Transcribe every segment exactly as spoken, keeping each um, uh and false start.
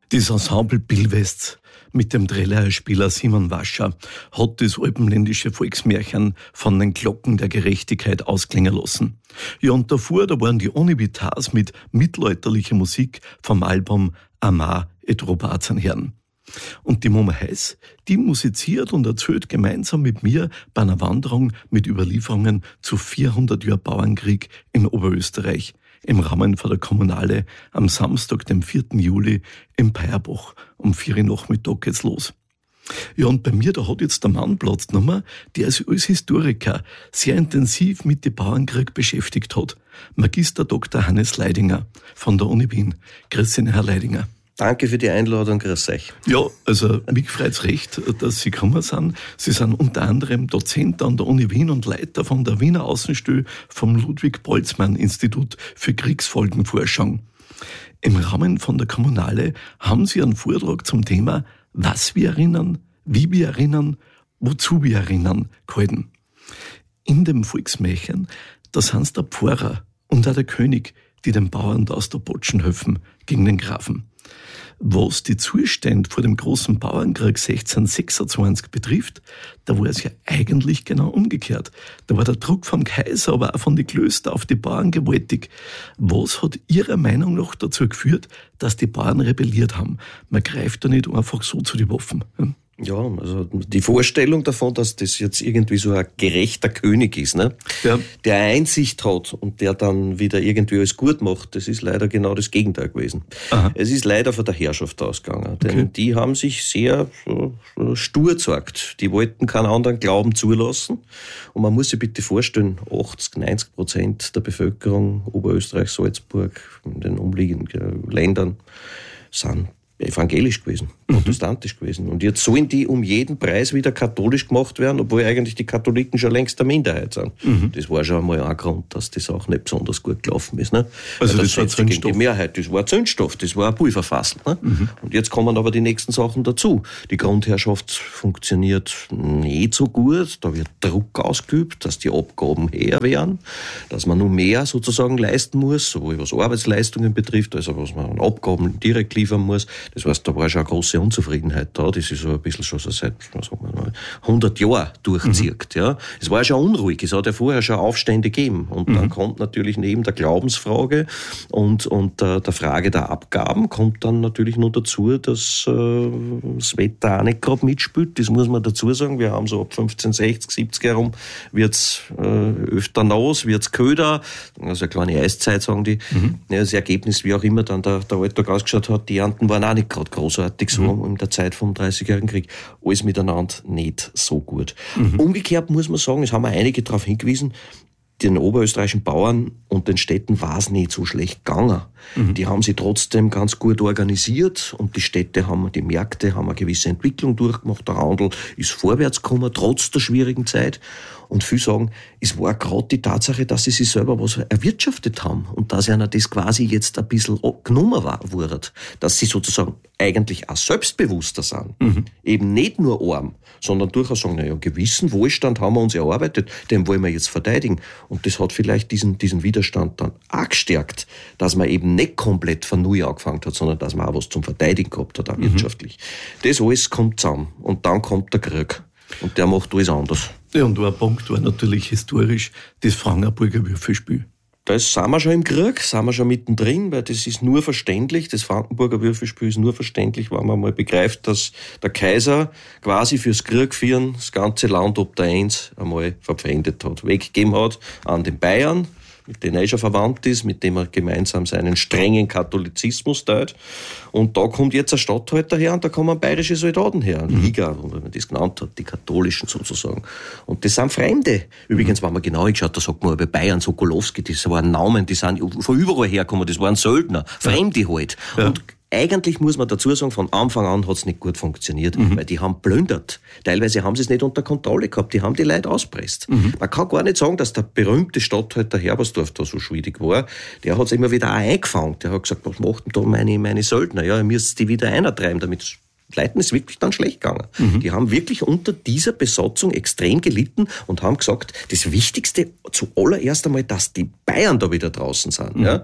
Das Ensemble Billwest mit dem Drehleierspieler Simon Wascher hat das alpenländische Volksmärchen von den Glocken der Gerechtigkeit ausklingen lassen. Ja, und davor, da waren die Univitas mit mittelalterlicher Musik vom Album Amar et Robert zu hören. Und die Mama Heiß, die musiziert und erzählt gemeinsam mit mir bei einer Wanderung mit Überlieferungen zu vierhundert Jahren Bauernkrieg in Oberösterreich im Rahmen von der Kommunale am Samstag, dem vierten Juli im Peierbach. Um vier Uhr Nachmittag geht's los. Ja, und bei mir, da hat jetzt der Mann Platz genommen, der sich als Historiker sehr intensiv mit dem Bauernkrieg beschäftigt hat. Magister Doktor Hannes Leidinger von der Uni Wien. Grüß Ihnen, Herr Leidinger. Danke für die Einladung, grüß euch. Ja, also mich freut's recht, dass Sie gekommen sind. Sie sind unter anderem Dozent an der Uni Wien und Leiter von der Wiener Außenstelle vom Ludwig-Boltzmann-Institut für Kriegsfolgenforschung. Im Rahmen von der Kommunale haben Sie einen Vortrag zum Thema was wir erinnern, wie wir erinnern, wozu wir erinnern, gehalten. In dem Volksmärchen, da sind's der Pfarrer und auch der König, die den Bauern da aus der Botschen helfen gegen den Grafen. Was die Zustände vor dem großen Bauernkrieg sechzehnhundertsechsundzwanzig betrifft, da war es ja eigentlich genau umgekehrt. Da war der Druck vom Kaiser, aber auch von den Klöstern auf die Bauern gewaltig. Was hat Ihrer Meinung nach dazu geführt, dass die Bauern rebelliert haben? Man greift da nicht einfach so zu den Waffen. Hm? Ja, also die Vorstellung davon, dass das jetzt irgendwie so ein gerechter König ist, ne? Ja. Der Einsicht hat und der dann wieder irgendwie alles gut macht, das ist leider genau das Gegenteil gewesen. Aha. Es ist leider von der Herrschaft ausgegangen, denn okay. Die haben sich sehr so, so stur gezeigt. Die wollten keinen anderen Glauben zulassen und man muss sich bitte vorstellen, achtzig, neunzig Prozent der Bevölkerung Oberösterreich, Salzburg, in den umliegenden Ländern sind evangelisch gewesen, protestantisch mhm. gewesen. Und jetzt sollen die um jeden Preis wieder katholisch gemacht werden, obwohl eigentlich die Katholiken schon längst eine Minderheit sind. Mhm. Das war schon einmal ein Grund, dass das auch nicht besonders gut gelaufen ist. Ne? Also das, das war Zündstoff. Gegen die Mehrheit, das war Zündstoff, das war ein Pulverfass. Ne? Mhm. Und jetzt kommen aber die nächsten Sachen dazu. Die Grundherrschaft funktioniert nicht so gut, da wird Druck ausgeübt, dass die Abgaben höher werden, dass man nur mehr sozusagen leisten muss, sowohl was Arbeitsleistungen betrifft, als auch was man an Abgaben direkt liefern muss. Das heißt, da war schon eine große Unzufriedenheit da, das ist so ein bisschen schon so seit was sagen wir mal, hundert Jahren durchzieht. Mhm. Ja. Es war ja schon unruhig, es hat ja vorher schon Aufstände gegeben. Und mhm. dann kommt natürlich neben der Glaubensfrage und, und äh, der Frage der Abgaben, kommt dann natürlich noch dazu, dass äh, das Wetter auch nicht gerade mitspielt. Das muss man dazu sagen. Wir haben so ab fünfzehnhundertsechzig, siebzig herum wird's äh, öfter nass, wird's köder, also eine kleine Eiszeit, sagen die. Mhm. Ja, das Ergebnis, wie auch immer dann der, der Alltag ausgeschaut hat, die Ernten waren auch nicht gerade großartig so mhm. in der Zeit vom dreißigjährigen Krieg. Alles miteinander nicht so gut. Mhm. Umgekehrt muss man sagen, es haben einige darauf hingewiesen, den oberösterreichischen Bauern und den Städten war es nicht so schlecht gegangen. Mhm. Die haben sich trotzdem ganz gut organisiert und die Städte haben, die Märkte haben eine gewisse Entwicklung durchgemacht. Der Handel ist vorwärts gekommen, trotz der schwierigen Zeit. Und viele sagen, es war gerade die Tatsache, dass sie sich selber was erwirtschaftet haben und dass ihnen das quasi jetzt ein bisschen genommen wurde. Dass sie sozusagen eigentlich auch selbstbewusster sind. Mhm. Eben nicht nur arm, sondern durchaus sagen, naja, einen gewissen Wohlstand haben wir uns erarbeitet, den wollen wir jetzt verteidigen. Und das hat vielleicht diesen, diesen Widerstand dann auch gestärkt, dass man eben nicht komplett von Null angefangen hat, sondern dass man auch was zum Verteidigen gehabt hat, auch mhm. wirtschaftlich. Das alles kommt zusammen. Und dann kommt der Krieg. Und der macht alles anders. Ja, und ein Punkt war natürlich historisch das Frankenburger Würfelspiel. Da sind wir schon im Krieg, sind wir schon mittendrin, weil das ist nur verständlich, das Frankenburger Würfelspiel ist nur verständlich, wenn man mal begreift, dass der Kaiser quasi fürs Kriegführen das ganze Land ob der Eins einmal verpfändet hat, weggegeben hat an den Bayern, mit denen er schon verwandt ist, mit dem er gemeinsam seinen strengen Katholizismus teilt. Und da kommt jetzt ein Statthalter her und da kommen bayerische Soldaten her, ein Liga, wie man das genannt hat, die katholischen sozusagen. Und das sind Fremde. Übrigens, wenn man genau hingeschaut, da sagt man bei Bayern, Sokolowski, das waren Namen, die sind von überall hergekommen, das waren Söldner, Fremde halt. Ja. Und eigentlich muss man dazu sagen, von Anfang an hat's nicht gut funktioniert, mhm. weil die haben plündert. Teilweise haben sie es nicht unter Kontrolle gehabt, die haben die Leute auspresst. Mhm. Man kann gar nicht sagen, dass der berühmte Statthalter Herbersdorf da so schwierig war. Der hat's immer wieder auch eingefangen. Der hat gesagt, was macht denn da meine, meine Söldner? Ja, ihr müsst die wieder eintreiben, damit Leuten ist wirklich dann schlecht gegangen. Mhm. Die haben wirklich unter dieser Besatzung extrem gelitten und haben gesagt, das Wichtigste zuallererst einmal, dass die Bayern da wieder draußen sind. Mhm. Ja?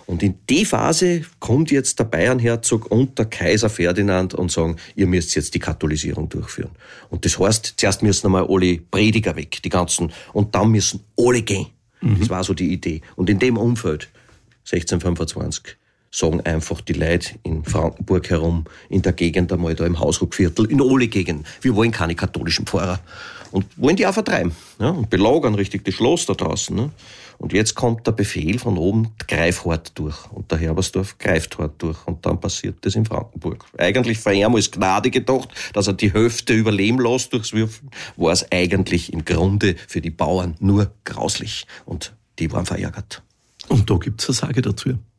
Und in die Phase kommt jetzt der Bayernherzog und der Kaiser Ferdinand und sagen, ihr müsst jetzt die Katholisierung durchführen. Und das heißt, zuerst müssen einmal alle Prediger weg, die ganzen, und dann müssen alle gehen. Mhm. Das war so die Idee. Und in dem Umfeld, sechzehnhundertfünfundzwanzig, sagen einfach die Leute in Frankenburg herum, in der Gegend einmal da im Hausruckviertel, in alle Gegenden, wir wollen keine katholischen Pfarrer. Und wollen die auch vertreiben. Ja, und belagern richtig das Schloss da draußen. Ne? Und jetzt kommt der Befehl von oben, greif hart durch. Und der Herbersdorf greift hart durch. Und dann passiert das in Frankenburg. Eigentlich für ihn als Gnade gedacht, dass er die Hälfte überleben lässt durchs Würfeln, war es eigentlich im Grunde für die Bauern nur grauslich. Und die waren verärgert. Und da gibt's eine Sage dazu.